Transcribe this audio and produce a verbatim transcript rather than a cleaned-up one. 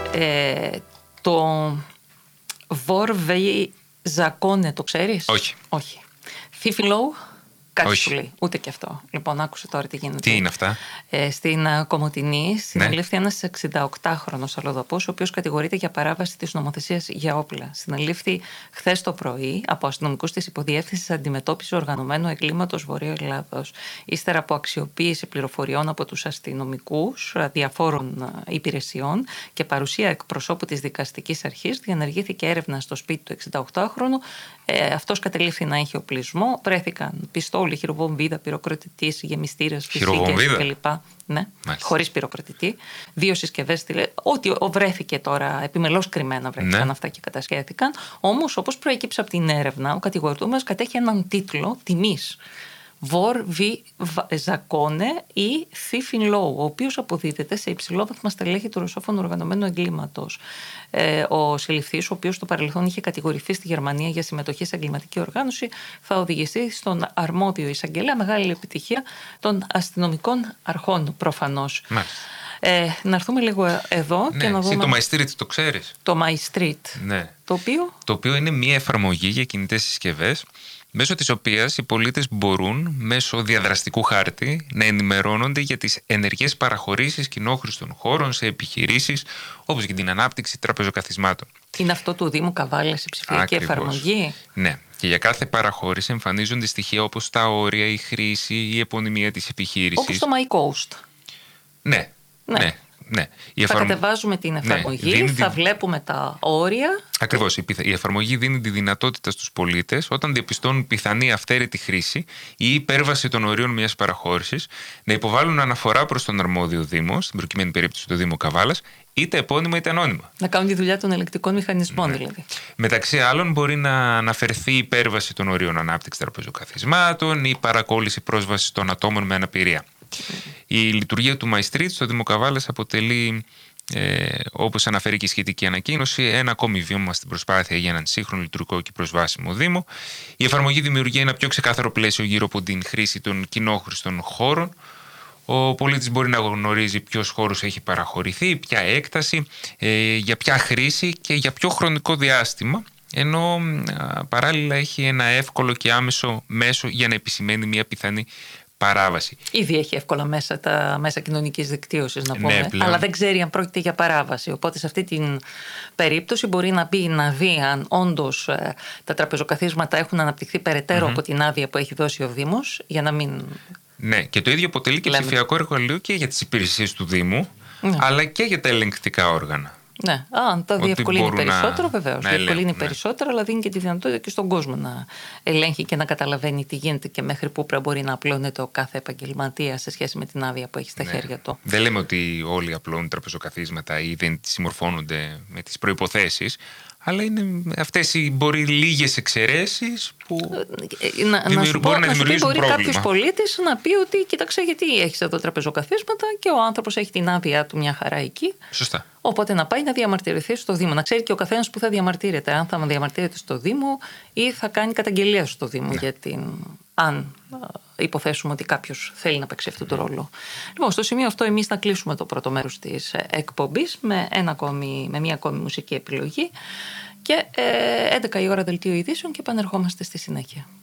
Ε, το Βορβεϊ Ζακόνε, το ξέρεις? Όχι. Όχι. Θήφιλο, κάτι Όχι. σου λέει. Ούτε και αυτό. Λοιπόν, άκουσε τώρα τι γίνεται. Τι είναι αυτά? Ε, στην uh, Κομοτηνή συνελήφθη Ναι. ένας εξηνταοκτάχρονος αλλοδαπός, ο οποίος κατηγορείται για παράβαση της νομοθεσίας για όπλα. Συνελήφθη χθες το πρωί από αστυνομικούς της Υποδιεύθυνσης Αντιμετώπισης Οργανωμένου Εγκλήματος Βορείου Ελλάδος, ύστερα από αξιοποίηση πληροφοριών από τους αστυνομικούς διαφόρων υπηρεσιών και παρουσία εκπροσώπου της δικαστικής αρχής, διενεργήθηκε έρευνα στο σπίτι του εξηνταοκτάχρονου. Ε, αυτός κατελήφθη να έχει οπλισμό. Βρέθηκαν πιστόλι, χειροβομβίδα, πυροκροτητής, γεμιστήρες, φυσικές κλπ. Ναι, χωρίς πυροκροτητή. Δύο συσκευές, ό,τι βρέθηκε τώρα, επιμελώς κρυμμένα βρέθηκαν, ναι, αυτά και κατασχέθηκαν. Όμως, όπως προέκυψε από την έρευνα, ο κατηγορούμενος κατέχει έναν τίτλο τιμής. Βορβεϊ Ζακόνε ή Thief in Law, ο οποίος αποδίδεται σε υψηλόβαθμα στελέχη του ρωσόφωνου οργανωμένου εγκλήματος. Ε, ο συλληφθής, ο οποίος στο παρελθόν είχε κατηγορηθεί στη Γερμανία για συμμετοχή σε εγκληματική οργάνωση, θα οδηγηθεί στον αρμόδιο εισαγγελέα. Μεγάλη επιτυχία των αστυνομικών αρχών, προφανώς. Ε, να έρθουμε λίγο εδώ, ναι, και να δούμε. Το My Street το ξέρεις? Το My Street. Ναι. Το οποίο... το οποίο είναι μια εφαρμογή για κινητές συσκευές, μέσω της οποίας οι πολίτες μπορούν μέσω διαδραστικού χάρτη να ενημερώνονται για τις ενεργές παραχωρήσεις κοινόχρηστων χώρων σε επιχειρήσεις, όπως και την ανάπτυξη τραπεζοκαθισμάτων. Είναι αυτό του Δήμου Καβάλας, η ψηφιακή εφαρμογή? Ναι. Και για κάθε παραχώρηση εμφανίζονται στοιχεία όπως τα όρια, η χρήση, η επωνυμία της επιχείρησης. Όπως το My Coast. Ναι, ναι. ναι. Ναι. Θα εφαρμο... κατεβάζουμε την εφαρμογή, ναι, θα τη... βλέπουμε τα όρια. Ακριβώς. Η εφαρμογή δίνει τη δυνατότητα στους πολίτες, όταν διαπιστώνουν πιθανή αυθαίρετη χρήση ή υπέρβαση των ορίων μιας παραχώρησης, να υποβάλουν αναφορά προς τον αρμόδιο Δήμο, στην προκειμένη περίπτωση του Δήμου Καβάλας, είτε επώνυμα είτε ανώνυμα. Να κάνουν τη δουλειά των ελεκτικών μηχανισμών, ναι, δηλαδή. Μεταξύ άλλων, μπορεί να αναφερθεί η υπέρβαση των ορίων ανάπτυξης τραπεζοκαθισμάτων ή παρακόλληση πρόσβασης των ατόμων με αναπηρία. Η λειτουργία του My Street στο Δήμο Καβάλας αποτελεί, ε, όπως αναφέρει και η σχετική ανακοίνωση, ένα ακόμη βήμα στην προσπάθεια για έναν σύγχρονο, λειτουργικό και προσβάσιμο Δήμο. Η εφαρμογή δημιουργεί ένα πιο ξεκάθαρο πλαίσιο γύρω από την χρήση των κοινόχρηστων χώρων. Ο πολίτης μπορεί να γνωρίζει ποιος χώρος έχει παραχωρηθεί, ποια έκταση, ε, για ποια χρήση και για ποιο χρονικό διάστημα, ενώ α, παράλληλα έχει ένα εύκολο και άμεσο μέσο για να επισημαίνει μια πιθανή παράβαση. Ήδη έχει εύκολα μέσα τα μέσα κοινωνικής δικτύωσης, να πούμε, ναι, αλλά δεν ξέρει αν πρόκειται για παράβαση. Οπότε σε αυτή την περίπτωση μπορεί να μπει να δει αν όντως ε, τα τραπεζοκαθίσματα έχουν αναπτυχθεί περαιτέρω mm-hmm. από την άδεια που έχει δώσει ο Δήμος, για να μην... Ναι, και το ίδιο αποτελεί και λέμε... ψηφιακό εργαλείο και για τις υπηρεσίες του Δήμου, ναι, αλλά και για τα ελεγκτικά όργανα. Ναι, αν το διευκολύνει περισσότερο, να... βεβαίως. Να διευκολύνει ελέγχουν, περισσότερο, ναι, αλλά δίνει και τη δυνατότητα και στον κόσμο να ελέγχει και να καταλαβαίνει τι γίνεται και μέχρι πού πρέπει μπορεί να απλώνεται ο κάθε επαγγελματία σε σχέση με την άδεια που έχει στα, ναι, χέρια του. Δεν λέμε ότι όλοι απλώνουν τραπεζοκαθίσματα ή δεν συμμορφώνονται με τις προϋποθέσεις, αλλά είναι αυτές οι μπορεί λίγες εξαιρέσεις που να, δημιουργ... να μπορεί να, να δημιουργήσουν μπορεί πρόβλημα. Κάποιος πολίτης να πει ότι κοίταξε, γιατί έχεις εδώ τραπεζοκαθίσματα και ο άνθρωπος έχει την άδειά του μια χαρά εκεί. Σωστά. Οπότε να πάει να διαμαρτυρηθεί στο Δήμο. Να ξέρει και ο καθένας που θα διαμαρτύρεται. Αν θα διαμαρτύρεται στο Δήμο ή θα κάνει καταγγελία στο Δήμο, ναι, για την... αν υποθέσουμε ότι κάποιος θέλει να παίξει αυτόν τον ρόλο. Λοιπόν, στο σημείο αυτό εμείς να κλείσουμε το πρώτο μέρος της εκπομπής με, ένα ακόμη, με μια ακόμη μουσική επιλογή και ε, έντεκα η ώρα δελτίο ειδήσεων και επανερχόμαστε στη συνέχεια.